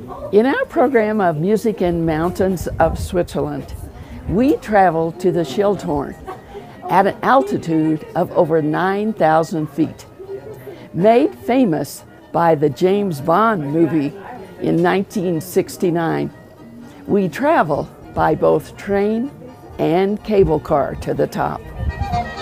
In our program of Music in Mountains of Switzerland, we travel to the Schildhorn at an altitude of over 9,000 feet. Made famous by the James Bond movie in 1969, we travel by both train and cable car to the top.